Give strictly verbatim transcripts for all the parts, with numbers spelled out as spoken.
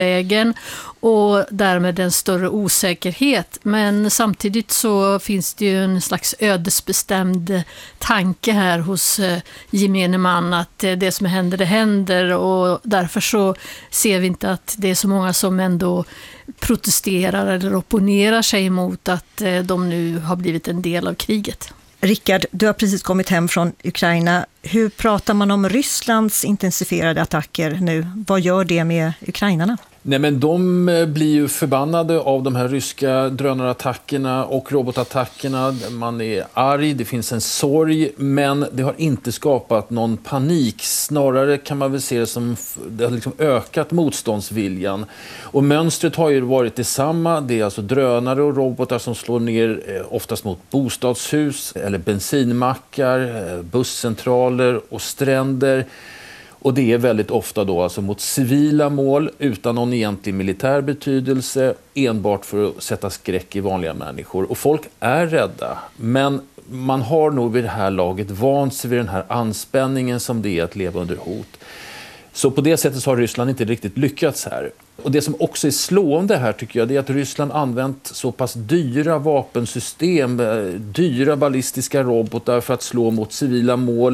vägen och därmed en större osäkerhet. Men samtidigt så finns det ju en slags ödesbestämd tanke här hos gemene man att det som händer, det händer, och därför så ser vi inte att det är så många som ändå protesterar eller opponerar sig mot att de nu har blivit en del av kriget. Rickard, du har precis kommit hem från Ukraina. Hur pratar man om Rysslands intensifierade attacker nu? Vad gör det med ukrainarna? Nej, men de blir ju förbannade av de här ryska drönarattackerna och robotattackerna. Man är arg, det finns en sorg, men det har inte skapat någon panik. Snarare kan man väl se det som det har liksom ökat motståndsviljan. Och mönstret har ju varit detsamma. Det är alltså drönare och robotar som slår ner oftast mot bostadshus eller bensinmackar, busscentraler och stränder. Och det är väldigt ofta då alltså mot civila mål utan någon egentlig militär betydelse, enbart för att sätta skräck i vanliga människor. Och folk är rädda, men man har nog vid det här laget vant sig vid den här anspänningen som det är att leva under hot. Så på det sättet så har Ryssland inte riktigt lyckats här. Och det som också är slående här tycker jag, det är att Ryssland använt så pass dyra vapensystem, dyra ballistiska robotar för att slå mot civila mål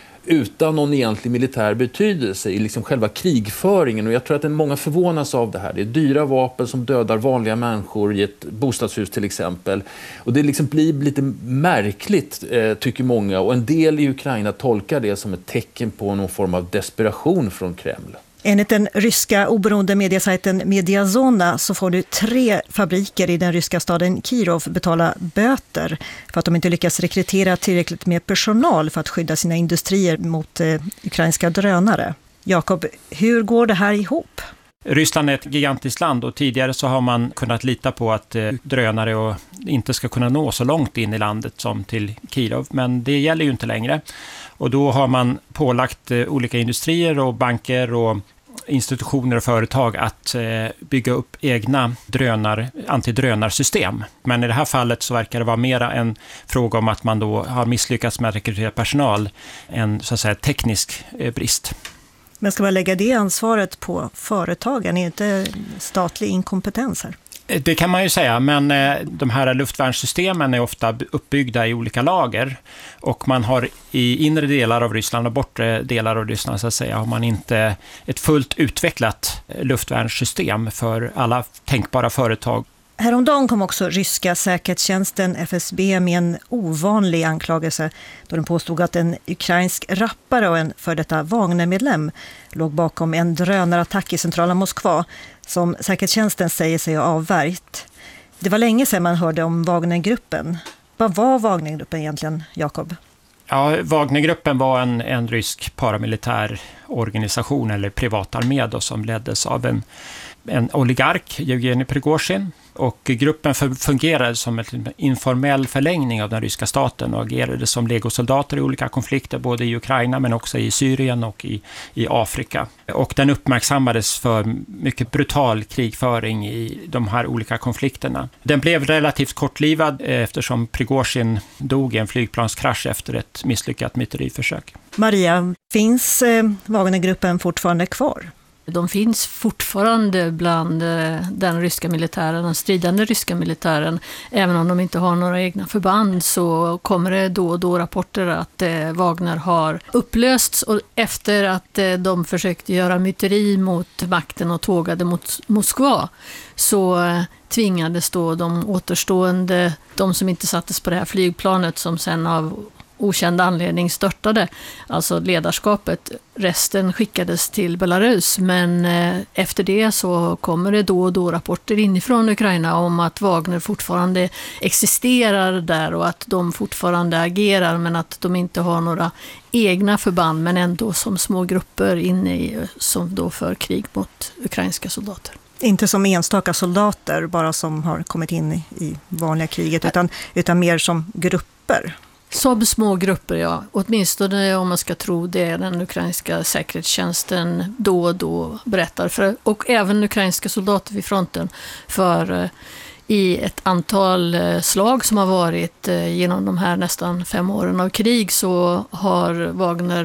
utan någon egentlig militär betydelse i liksom själva krigföringen. Och jag tror att många förvånas av det här. Det är dyra vapen som dödar vanliga människor i ett bostadshus till exempel. Och det liksom blir lite märkligt eh, tycker många. Och en del i Ukraina tolkar det som ett tecken på någon form av desperation från Kreml. Enligt den ryska oberoende mediasajten Mediazona så får nu tre fabriker i den ryska staden Kirov betala böter för att de inte lyckas rekrytera tillräckligt med personal för att skydda sina industrier mot eh, ukrainska drönare. Jakob, hur går det här ihop? Ryssland är ett gigantiskt land och tidigare så har man kunnat lita på att eh, drönare och inte ska kunna nå så långt in i landet som till Kirov. Men det gäller ju inte längre. Och då har man pålagt eh, olika industrier och banker och institutioner och företag att eh, bygga upp egna drönar, antidrönarsystem. Men i det här fallet så verkar det vara mera en fråga om att man då har misslyckats med att rekrytera personal, en så att säga teknisk eh, brist. Men ska man lägga det ansvaret på företagen? Är inte statlig inkompetens här? Det kan man ju säga, men de här luftvärnssystemen är ofta uppbyggda i olika lager och man har i inre delar av Ryssland och bortre delar av Ryssland så att säga har man inte ett fullt utvecklat luftvärnssystem för alla tänkbara företag. Häromdagen kom också ryska säkerhetstjänsten F S B med en ovanlig anklagelse då den påstod att en ukrainsk rappare och en för detta Wagner-medlem låg bakom en drönarattack i centrala Moskva som säkerhetstjänsten säger sig ha avvärjt. Det var länge sedan man hörde om Wagnergruppen. Vad var Wagnergruppen egentligen, Jakob? Ja, Wagnergruppen var en, en rysk paramilitär organisation eller privatarmé då, som leddes av en, en oligark, Yevgeny Prigozhin. Och gruppen fungerade som en informell förlängning av den ryska staten och agerade som legosoldater i olika konflikter både i Ukraina men också i Syrien och i, i Afrika. Och den uppmärksammades för mycket brutal krigföring i de här olika konflikterna. Den blev relativt kortlivad eftersom Prigozhin dog i en flygplanskrasch efter ett misslyckat myteriförsök. Maria, finns eh, Wagnergruppen fortfarande kvar? De finns fortfarande bland den ryska militären, den stridande ryska militären. Även om de inte har några egna förband så kommer det då och då rapporter att Wagner har upplösts. Och efter att de försökte göra myteri mot makten och tågade mot Moskva så tvingades då de återstående, de som inte sattes på det här flygplanet som sen av okänd anledning störtade, alltså ledarskapet. Resten skickades till Belarus, men efter det så kommer det då och då rapporter inifrån Ukraina om att Wagner fortfarande existerar där och att de fortfarande agerar men att de inte har några egna förband men ändå som små grupper inne i, som då för krig mot ukrainska soldater. Inte som enstaka soldater bara som har kommit in i, i vanliga kriget utan, utan mer som grupper. Som små grupper, ja. Åtminstone om man ska tro det den ukrainska säkerhetstjänsten då och då berättar. För, och även ukrainska soldater vid fronten. För i ett antal slag som har varit genom de här nästan fem åren av krig så har Wagner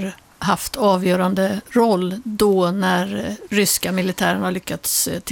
haft avgörande roll då när ryska militären har lyckats